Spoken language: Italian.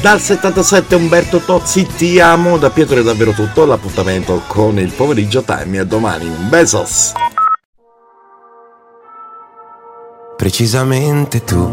Dal 77 Umberto Tozzi, ti amo. Da Pietro è davvero tutto. L'appuntamento con il pomeriggio time è domani. Un besos. Precisamente tu